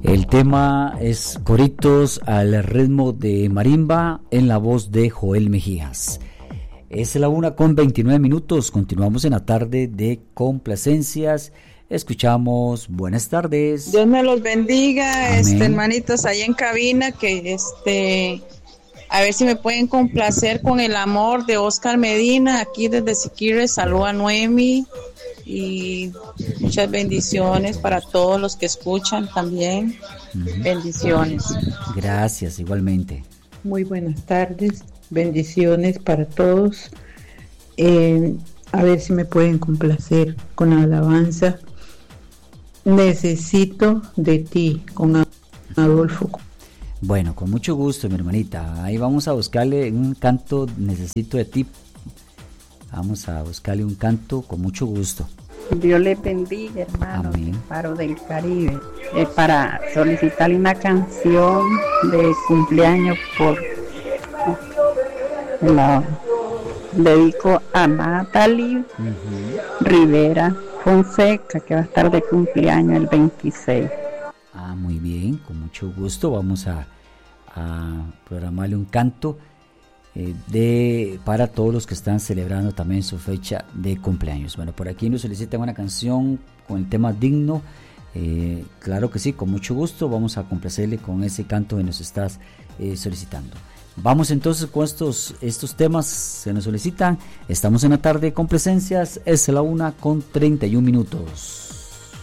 El tema es Coritos al ritmo de marimba en la voz de Joel Mejías. Es la 1:29. Continuamos en la tarde de complacencias. Escuchamos Buenas tardes. Dios me los bendiga, Amén. Hermanitos ahí en cabina, que a ver si me pueden complacer con El Amor de Oscar Medina, aquí desde Siquirres. Saludo a Noemi y muchas bendiciones para todos los que escuchan también. Bendiciones. Gracias, igualmente. Muy buenas tardes, bendiciones para todos. A ver si me pueden complacer con la alabanza Necesito de ti, con Adolfo. Bueno, con mucho gusto, mi hermanita. Ahí vamos a buscarle un canto, Necesito de ti. Vamos a buscarle un canto con mucho gusto. Dios les bendiga, hermano. Amén. Paro del Caribe. Para solicitarle una canción de cumpleaños la dedico a Natalie Rivera Fonseca, que va a estar de cumpleaños el 26. Muy bien, con mucho gusto. Vamos a programarle un canto para todos los que están celebrando también su fecha de cumpleaños. Bueno, por aquí nos solicitan una canción con el tema Digno. Claro que sí, con mucho gusto vamos a complacerle con ese canto que nos estás solicitando. Vamos entonces con estos temas se nos solicitan. Estamos en la tarde de complacencias, es la 1:31.